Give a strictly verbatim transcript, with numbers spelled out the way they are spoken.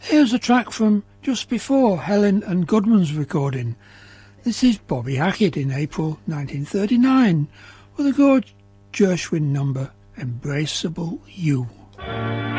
Here's a track from just before Helen and Goodman's recording. This is Bobby Hackett in April nineteen thirty-nine with a good Gershwin number, Embraceable You.